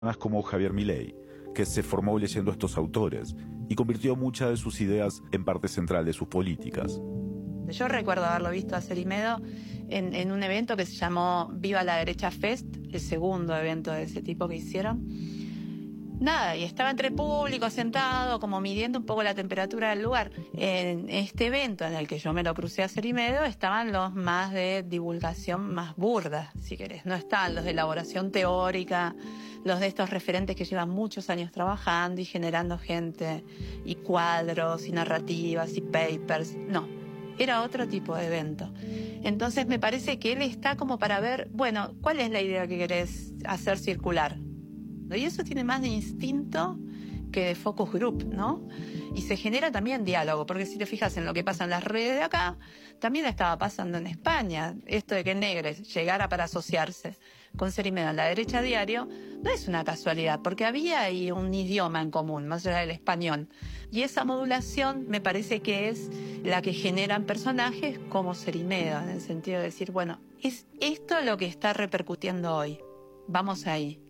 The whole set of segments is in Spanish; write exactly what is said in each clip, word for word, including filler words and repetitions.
como Javier Milei, que se formó leyendo a estos autores y convirtió muchas de sus ideas en parte central de sus políticas. Yo recuerdo haberlo visto a Cerimedo en, en un evento que se llamó Viva la Derecha Fest, el segundo evento de ese tipo que hicieron. Nada, y estaba entre público sentado, como midiendo un poco la temperatura del lugar. En este evento en el que yo me lo crucé a Cerimedo estaban los más de divulgación más burda, si querés. No estaban los de elaboración teórica, los de estos referentes que llevan muchos años trabajando y generando gente, y cuadros, y narrativas, y papers. No, era otro tipo de evento. Entonces me parece que él está como para ver, bueno, ¿cuál es la idea que querés hacer circular? Y eso tiene más de instinto que de focus group, ¿no? Y se genera también diálogo, porque si te fijas en lo que pasa en las redes de acá, también estaba pasando en España. Esto de que Negres llegara para asociarse con Cerimedo en La Derecha Diario no es una casualidad, porque había ahí un idioma en común, más allá del español. Y esa modulación me parece que es la que generan personajes como Cerimedo, en el sentido de decir, bueno, es esto lo que está repercutiendo hoy. Vamos ahí.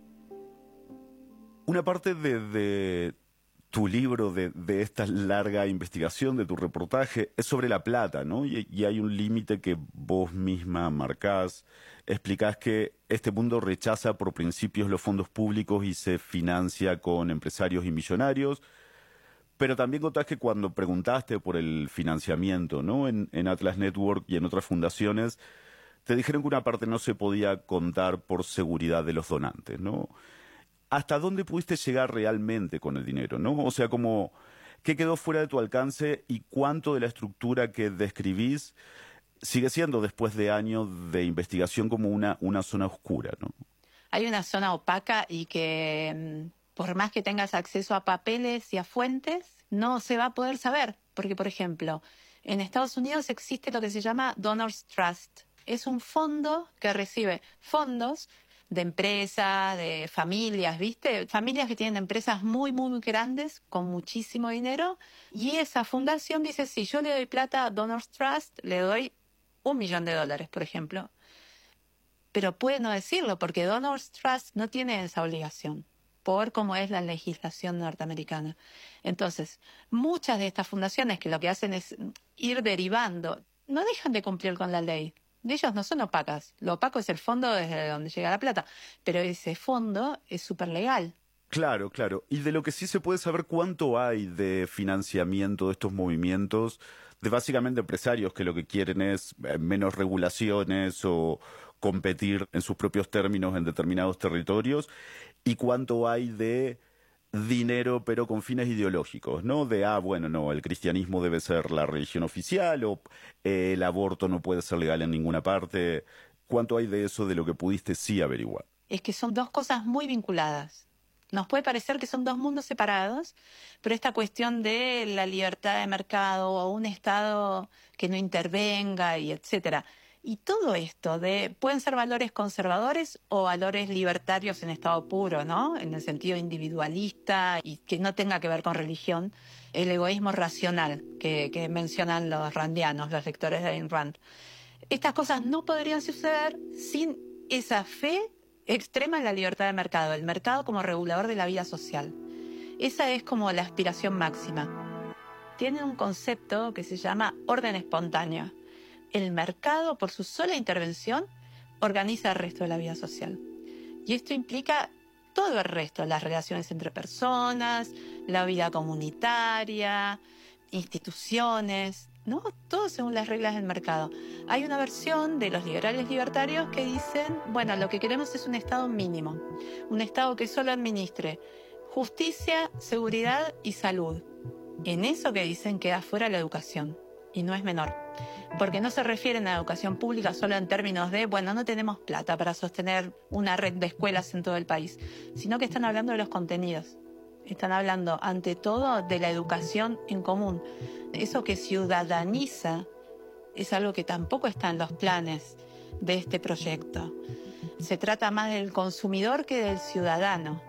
Una parte de, de tu libro, de, de esta larga investigación, de tu reportaje, es sobre La Plata, ¿no? Y, y hay un límite que vos misma marcás. Explicás que este mundo rechaza por principios los fondos públicos y se financia con empresarios y millonarios. Pero también contás que cuando preguntaste por el financiamiento, ¿no? En, en Atlas Network y en otras fundaciones, te dijeron que una parte no se podía contar por seguridad de los donantes, ¿no? ¿Hasta dónde pudiste llegar realmente con el dinero, no? O sea, como, ¿qué quedó fuera de tu alcance y cuánto de la estructura que describís sigue siendo, después de años de investigación, como una, una zona oscura, ¿no? Hay una zona opaca y que, por más que tengas acceso a papeles y a fuentes, no se va a poder saber. Porque, por ejemplo, en Estados Unidos existe lo que se llama Donors Trust. Es un fondo que recibe fondos de empresas, de familias, ¿viste? Familias que tienen empresas muy, muy, muy grandes, con muchísimo dinero, y esa fundación dice, si yo le doy plata a Donors Trust, le doy un millón de dólares, por ejemplo. Pero puede no decirlo, porque Donors Trust no tiene esa obligación, por cómo es la legislación norteamericana. Entonces, muchas de estas fundaciones que lo que hacen es ir derivando, no dejan de cumplir con la ley. Ellos no son opacas. Lo opaco es el fondo desde donde llega la plata. Pero ese fondo es súper legal. Claro, claro. Y de lo que sí se puede saber, ¿cuánto hay de financiamiento de estos movimientos de básicamente empresarios que lo que quieren es menos regulaciones o competir en sus propios términos en determinados territorios? ¿Y cuánto hay de dinero pero con fines ideológicos, ¿no? De, ah, bueno, no, el cristianismo debe ser la religión oficial o eh, el aborto no puede ser legal en ninguna parte? ¿Cuánto hay de eso de lo que pudiste sí averiguar? Es que son dos cosas muy vinculadas. Nos puede parecer que son dos mundos separados, pero esta cuestión de la libertad de mercado o un Estado que no intervenga y etcétera. Y todo esto de pueden ser valores conservadores o valores libertarios en estado puro, ¿no? En el sentido individualista y que no tenga que ver con religión. El egoísmo racional que, que mencionan los randianos, los lectores de Ayn Rand. Estas cosas no podrían suceder sin esa fe extrema en la libertad de mercado, el mercado como regulador de la vida social. Esa es como la aspiración máxima. Tienen un concepto que se llama orden espontáneo. El mercado, por su sola intervención, organiza el resto de la vida social. Y esto implica todo el resto, las relaciones entre personas, la vida comunitaria, instituciones, ¿no? Todo según las reglas del mercado. Hay una versión de los liberales libertarios que dicen, bueno, lo que queremos es un Estado mínimo, un Estado que solo administre justicia, seguridad y salud. En eso que dicen queda fuera la educación, y no es menor. Porque no se refieren a educación pública solo en términos de, bueno, no tenemos plata para sostener una red de escuelas en todo el país, sino que están hablando de los contenidos. Están hablando, ante todo, de la educación en común. Eso que ciudadaniza es algo que tampoco está en los planes de este proyecto. Se trata más del consumidor que del ciudadano,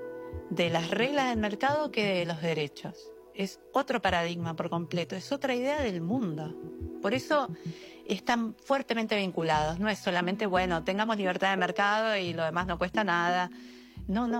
de las reglas del mercado que de los derechos. Es otro paradigma por completo, es otra idea del mundo. Por eso están fuertemente vinculados. No es solamente, bueno, tengamos libertad de mercado y lo demás no cuesta nada. No, no.